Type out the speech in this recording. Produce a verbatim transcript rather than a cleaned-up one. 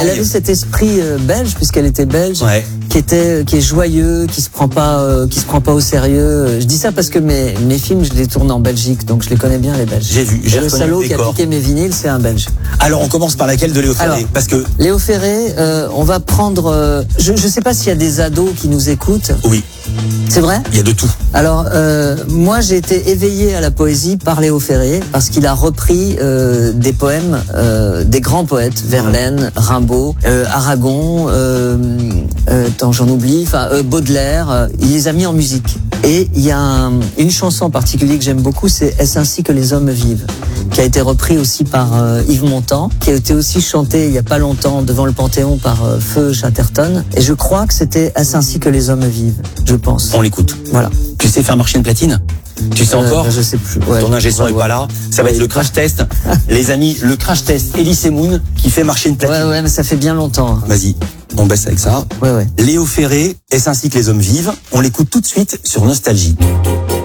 elle avait cet esprit euh, belge, puisqu'elle était belge, ouais. qui était, qui est joyeux, qui se prend pas, euh, qui se prend pas au sérieux. Je dis ça parce que mes, mes films, je les tourne en Belgique, donc je les connais bien, les Belges. J'ai vu, j'ai le reconnu salaud le qui a décor. piqué mes vinyles, c'est un Belge. Alors, on commence par laquelle de Léo Ferré? Alors, Parce que... Léo Ferré, euh, on va prendre, euh, je, je sais pas s'il y a des ados qui nous écoutent. Oui. C'est vrai? Il y a de tout. Alors, euh, moi, j'ai été éveillé à la poésie par Léo Ferré parce qu'il a repris euh, des poèmes euh, des grands poètes, Verlaine, Rimbaud, euh, Aragon, euh, euh, attends, j'en oublie, enfin euh, Baudelaire. Euh, il les a mis en musique. Et il y a un, une chanson en particulier que j'aime beaucoup, c'est Est-ce ainsi que les hommes vivent, qui a été repris aussi par euh, Yves Montand, qui a été aussi chanté il y a pas longtemps devant le Panthéon par euh, Feu Chatterton. Et je crois que c'était Est-ce ainsi que les hommes vivent, je pense. On l'écoute. Voilà. Tu sais faire marcher une platine? Tu sais Euh, encore? bah, je sais plus. Ouais, Ton ingé son est ouais, pas là. Ça va ouais, être le crash test. Les amis, le crash test Elise Moon qui fait marcher une platine. Ouais, ouais, mais ça fait bien longtemps. Vas-y, on baisse avec ça. Ouais, ouais. Léo Ferré, Est-ce ainsi que les hommes vivent? On l'écoute tout de suite sur Nostalgie.